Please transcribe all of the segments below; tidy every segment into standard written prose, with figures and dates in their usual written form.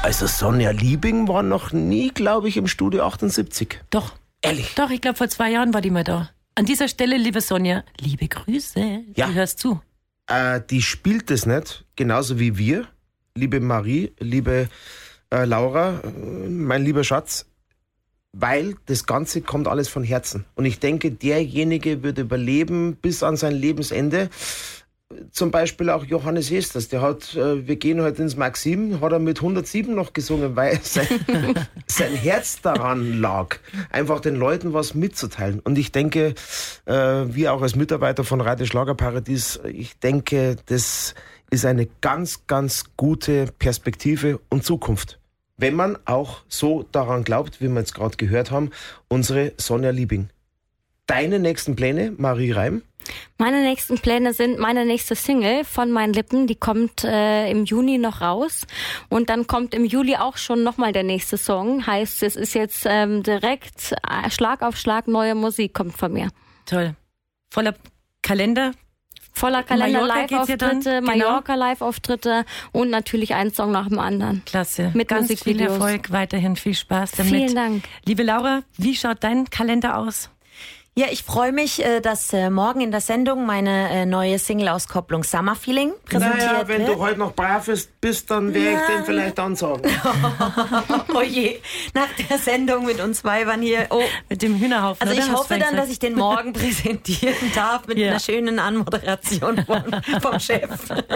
Also Sonja Liebing war noch nie, glaube ich, im Studio 78. Doch. Ehrlich? Doch, ich glaube, vor 2 Jahren war die mal da. An dieser Stelle, liebe Sonja, liebe Grüße. Ja. Du hörst zu. Die spielt es nicht, genauso wie wir. Liebe Marie, liebe Laura, mein lieber Schatz, weil das Ganze kommt alles von Herzen. Und ich denke, derjenige wird überleben bis an sein Lebensende. Zum Beispiel auch Johannes Jesters, der hat, wir gehen heute ins Maxim, hat er mit 107 noch gesungen, weil sein Herz daran lag, einfach den Leuten was mitzuteilen. Und ich denke, wir auch als Mitarbeiter von Radio Schlagerparadies, ich denke, das ist eine ganz, ganz gute Perspektive und Zukunft. Wenn man auch so daran glaubt, wie wir jetzt gerade gehört haben, unsere Sonja Liebing. Deine nächsten Pläne, Marie Reim? Meine nächsten Pläne sind meine nächste Single von meinen Lippen. Die kommt im Juni noch raus. Und dann kommt im Juli auch schon nochmal der nächste Song. Heißt, es ist jetzt direkt Schlag auf Schlag neue Musik kommt von mir. Toll. Voller Kalender. Live-Auftritte, Mallorca Live-Auftritte und natürlich einen Song nach dem anderen. Klasse. Mit ganz viel Musikvideos. Erfolg, weiterhin viel Spaß damit. Vielen Dank. Liebe Laura, wie schaut dein Kalender aus? Ja, ich freue mich, dass morgen in der Sendung meine neue Single-Auskopplung Summer Feeling präsentiert wenn wird. du heute noch brav bist, dann werde ich den vielleicht ansagen. Oh je, nach der Sendung mit uns Weibern hier. Oh. Mit dem Hühnerhaufen. Also oder? ich Hast hoffe du dann, gesagt? dass ich den morgen präsentieren darf mit einer schönen Anmoderation vom Chef.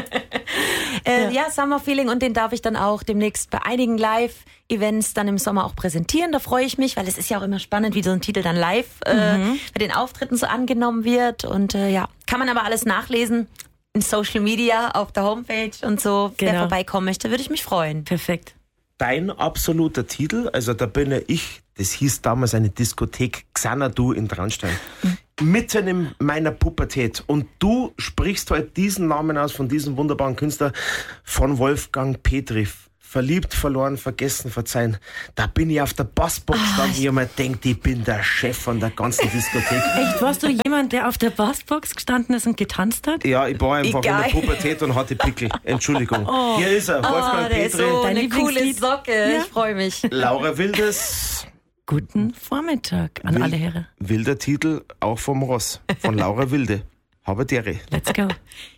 Ja, Summer Feeling, und den darf ich dann auch demnächst bei einigen Live-Events dann im Sommer auch präsentieren. Da freue ich mich, weil es ist ja auch immer spannend, wie so ein Titel dann live bei den Auftritten so angenommen wird. Und ja, kann man aber alles nachlesen in Social Media, auf der Homepage und so. Genau. Wer vorbeikommen möchte, würde ich mich freuen. Perfekt. Dein absoluter Titel, also da bin ja ich, das hieß damals eine Diskothek Xanadu in Traunstein. Mitten in meiner Pubertät. Und du sprichst heute diesen Namen aus von diesem wunderbaren Künstler, von Wolfgang Petri. Verliebt, verloren, vergessen, verzeihen. Da bin ich auf der Bassbox gestanden, ich hab mir gedacht, ich bin der Chef von der ganzen Diskothek. Echt, warst du jemand, der auf der Bassbox gestanden ist und getanzt hat? Ja, ich war einfach Egal. in der Pubertät und hatte Pickel. Entschuldigung. Hier ist er, Wolfgang Der ist Petri. so Dein eine coole Lieblingslied? Socke. Ich freue mich. Laura Wildes. Guten Vormittag an alle Herren. Wilder Titel, auch vom Ross, von Laura Wilde. Habe Dere. Let's go.